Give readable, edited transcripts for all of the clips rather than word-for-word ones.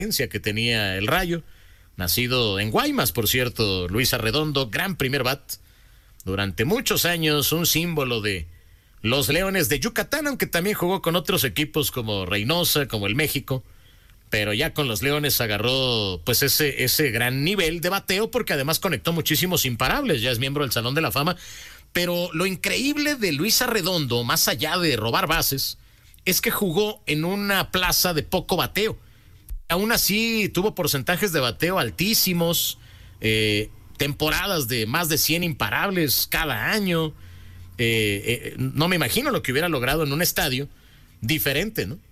que tenía el Rayo, nacido en Guaymas, por cierto, Luis Arredondo, gran primer bat, durante muchos años un símbolo de los Leones de Yucatán, aunque también jugó con otros equipos como Reynosa, como el México, pero ya con los Leones agarró pues ese gran nivel de bateo, porque además conectó muchísimos imparables, ya es miembro del Salón de la Fama. Pero lo increíble de Luis Arredondo, más allá de robar bases, es que jugó en una plaza de poco bateo. Aún así tuvo porcentajes de bateo altísimos, temporadas de más de 100 imparables cada año. No me imagino lo que hubiera logrado en un estadio diferente, ¿no?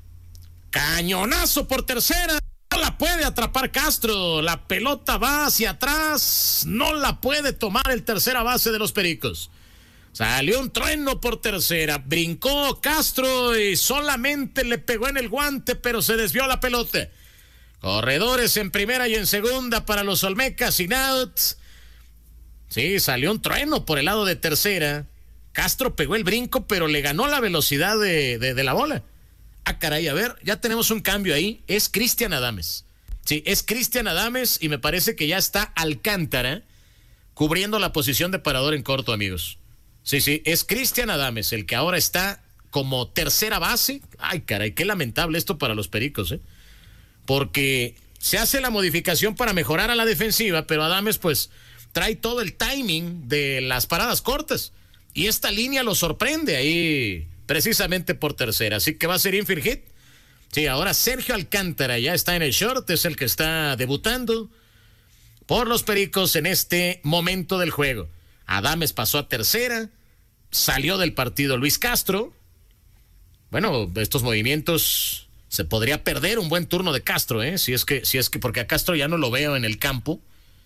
Cañonazo por tercera, no la puede atrapar Castro, la pelota va hacia atrás, no la puede tomar el tercera base de los Pericos. Salió un trueno por tercera, brincó Castro y solamente le pegó en el guante, pero se desvió la pelota. Corredores en primera y en segunda para los Olmecas, sin outs. Sí, salió un trueno por el lado de tercera. Castro pegó el brinco, pero le ganó la velocidad de la bola. Ah, caray, a ver, ya tenemos un cambio ahí. Es Cristian Adames. Sí, es Cristian Adames y me parece que ya está Alcántara cubriendo la posición de parador en corto, amigos. Sí, es Cristian Adames el que ahora está como tercera base. Ay, caray, qué lamentable esto para los Pericos, porque se hace la modificación para mejorar a la defensiva, pero Adames pues trae todo el timing de las paradas cortas y esta línea lo sorprende ahí precisamente por tercera, así que va a ser infield hit. Sí, ahora Sergio Alcántara ya está en el short, es el que está debutando por los Pericos en este momento del juego. Adames pasó a tercera, salió del partido Luis Castro. Bueno, estos movimientos se podría perder un buen turno de Castro, si es que porque a Castro ya no lo veo en el campo.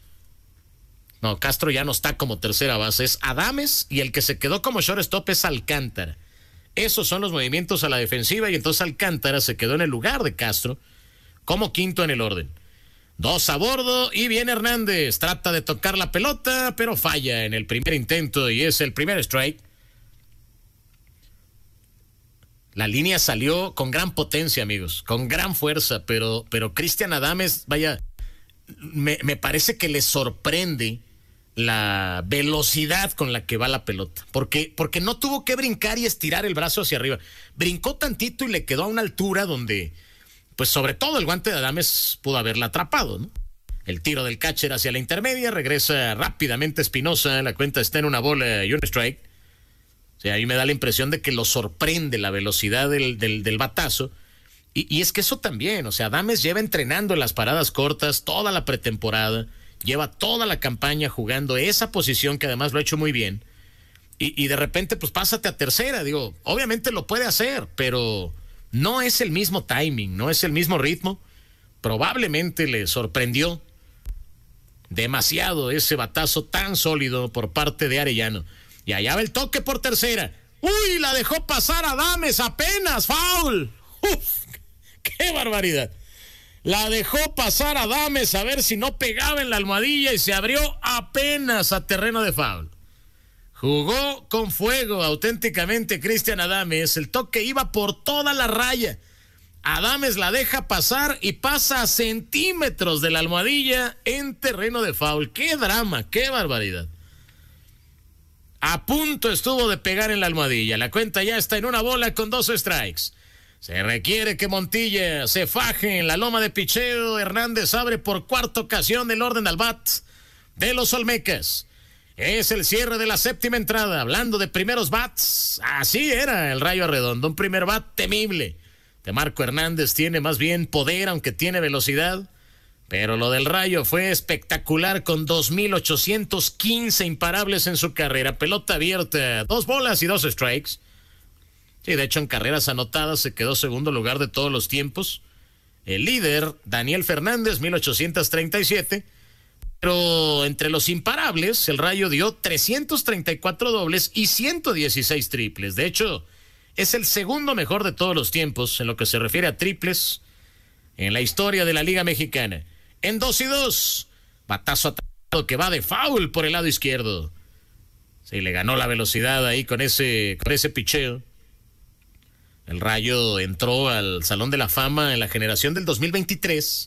No, Castro ya no está como tercera base, es Adames y el que se quedó como shortstop es Alcántara. Esos son los movimientos a la defensiva y entonces Alcántara se quedó en el lugar de Castro como quinto en el orden. 2 a bordo y viene Hernández, trata de tocar la pelota, pero falla en el primer intento y es el primer strike. La línea salió con gran potencia, amigos, con gran fuerza, pero Cristian Adames, vaya, me parece que le sorprende la velocidad con la que va la pelota, porque no tuvo que brincar y estirar el brazo hacia arriba, brincó tantito y le quedó a una altura donde, pues sobre todo el guante de Adames pudo haberla atrapado, ¿no? El tiro del catcher hacia la intermedia, regresa rápidamente Espinosa, la cuenta está en una bola y un strike. O sea, ahí me da la impresión de que lo sorprende la velocidad del batazo, y es que eso también, o sea, Adames lleva entrenando en las paradas cortas toda la pretemporada, lleva toda la campaña jugando esa posición que además lo ha hecho muy bien, y de repente pues pásate a tercera, digo, obviamente lo puede hacer, pero no es el mismo timing, no es el mismo ritmo. Probablemente le sorprendió demasiado ese batazo tan sólido por parte de Arellano, y allá va el toque por tercera. ¡Uy! La dejó pasar Adames, apenas, foul. ¡Uf! ¡Qué barbaridad! La dejó pasar Adames a ver si no pegaba en la almohadilla y se abrió apenas a terreno de foul. Jugó con fuego auténticamente Cristian Adames. El toque iba por toda la raya. Adames la deja pasar y pasa a centímetros de la almohadilla en terreno de foul. ¡Qué drama! ¡Qué barbaridad! A punto estuvo de pegar en la almohadilla. La cuenta ya está en una bola con 2 strikes. Se requiere que Montilla se faje en la loma de picheo. Hernández abre por cuarta ocasión el orden al bat de los Olmecas. Es el cierre de la séptima entrada. Hablando de primeros bats, así era el Rayo Arredondo. Un primer bat temible. De Marco Hernández tiene más bien poder, aunque tiene velocidad. Pero lo del Rayo fue espectacular con 2,815 imparables en su carrera. Pelota abierta, 2 bolas y 2 strikes. Sí, de hecho en carreras anotadas se quedó segundo lugar de todos los tiempos. El líder, Daniel Fernández, 1,837. Pero entre los imparables, el Rayo dio 334 dobles y 116 triples. De hecho, es el segundo mejor de todos los tiempos en lo que se refiere a triples en la historia de la Liga Mexicana. En 2-2, batazo atrapado que va de foul por el lado izquierdo. Sí, le ganó la velocidad ahí con ese picheo. El Rayo entró al Salón de la Fama en la generación del 2023